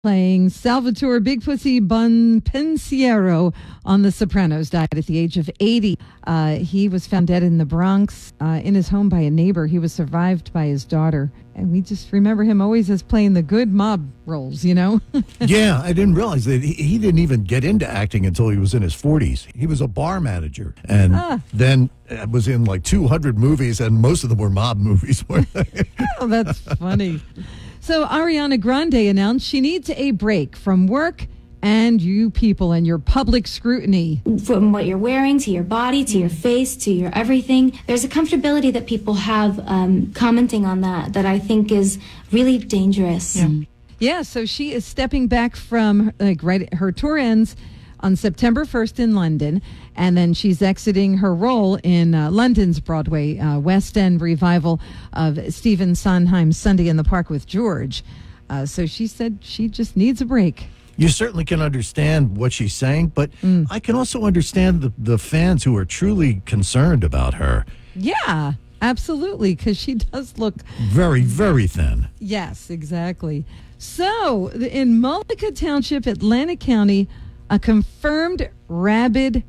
playing Salvatore Big Pussy Bonpensiero on The Sopranos, died at the age of 80. He was found dead in the Bronx in his home by a neighbor. He was survived by his daughter. And we just remember him always as playing the good mob roles, you know? Yeah, I didn't realize that he didn't even get into acting until he was in his 40s. He was a bar manager and then was in like 200 movies, and most of them were mob movies. Oh, that's funny. So Ariana Grande announced she needs a break from work and you people and your public scrutiny. From what you're wearing to your body, to your face, to your everything, there's a comfortability that people have commenting on that I think is really dangerous. Yeah, so she is stepping back from, her tour ends on September 1st in London, and then she's exiting her role in London's Broadway West End revival of Stephen Sondheim's Sunday in the Park with George. So she said she just needs a break. You certainly can understand what she's saying, but I can also understand the fans who are truly concerned about her. Yeah, absolutely, because she does look very, very thin. Yes, exactly. So in Mullica Township, Atlantic County, a confirmed rabid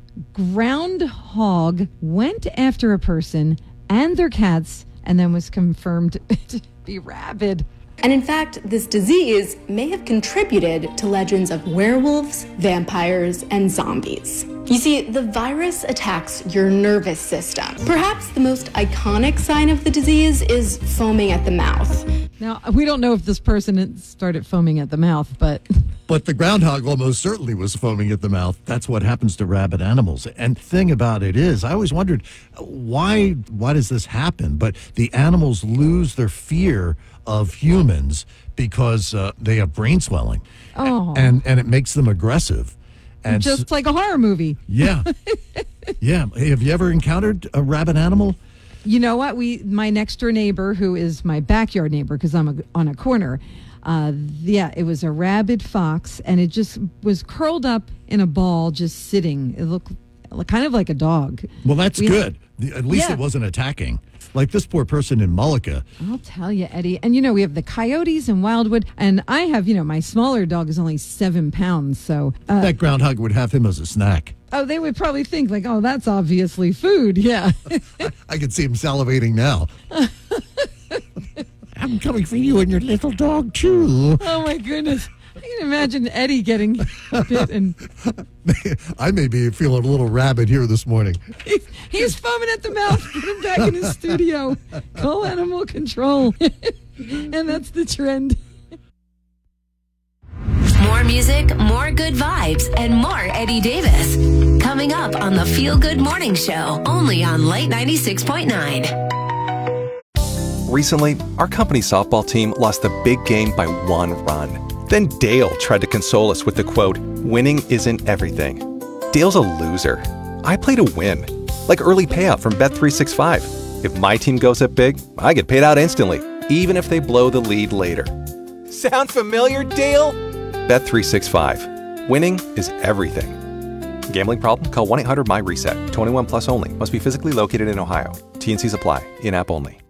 groundhog went after a person and their cats and then was confirmed to be rabid. And in fact, this disease may have contributed to legends of werewolves, vampires, and zombies. You see, the virus attacks your nervous system. Perhaps the most iconic sign of the disease is foaming at the mouth. Now, we don't know if this person started foaming at the mouth, but... But the groundhog almost certainly was foaming at the mouth. That's what happens to rabid animals. And the thing about it is, I always wondered, why does this happen? But the animals lose their fear of humans because they have brain swelling. Oh. And it makes them aggressive. And just like a horror movie. Yeah. Yeah. Hey, have you ever encountered a rabid animal? You know what? My next door neighbor, who is my backyard neighbor because I'm on a corner, it was a rabid fox, and it just was curled up in a ball, just sitting. It looked kind of like a dog. Well, that's good. At least it wasn't attacking. Like this poor person in Mullica. I'll tell you, Eddie. And, we have the coyotes in Wildwood. And I have, my smaller dog is only 7 pounds. So that groundhog would have him as a snack. Oh, they would probably think like, oh, that's obviously food. Yeah. I can see him salivating now. I'm coming for you and your little dog, too. Oh, my goodness. I can imagine Eddie getting bit and... I may be feeling a little rabid here this morning. He's foaming at the mouth. Put him back in his studio. Call animal control. And that's the trend. More music, more good vibes, and more Eddie Davis. Coming up on the Feel Good Morning Show, only on Light 96.9. Recently, our company's softball team lost the big game by 1 run. Then Dale tried to console us with the quote, "Winning isn't everything." Dale's a loser. I play to win. Like early payout from Bet365. If my team goes up big, I get paid out instantly, even if they blow the lead later. Sound familiar, Dale? Bet365. Winning is everything. Gambling problem? Call 1-800-MY-RESET. 21 plus only. Must be physically located in Ohio. T&Cs apply. In-app only.